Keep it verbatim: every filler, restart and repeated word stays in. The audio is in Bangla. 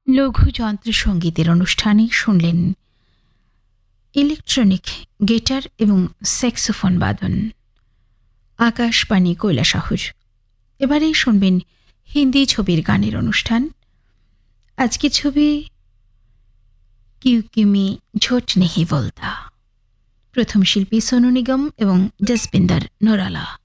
লঘু যন্ত্রসঙ্গীতের অনুষ্ঠানে শুনলেন ইলেকট্রনিক গিটার এবং স্যাক্সোফোন বাদন আকাশবাণী কৈলাসহর। এবারেই শুনবেন হিন্দি ছবির গানের অনুষ্ঠান। আজকে ছবি क्योंकि मैं झूठ नहीं बोलता। প্রথম শিল্পী সোনু নিগম এবং জসবিন্দর নরালা।